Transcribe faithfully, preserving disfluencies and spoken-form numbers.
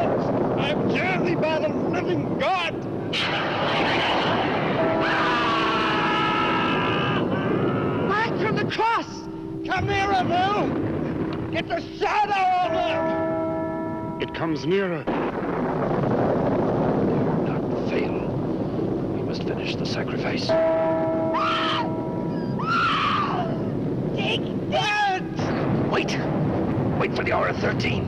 I'm journey by the living God! Back from the cross! Come nearer, Bill! Get the shadow over him! It comes nearer. Not fail. We must finish the sacrifice. Take that! Wait! Wait for the hour of thirteen.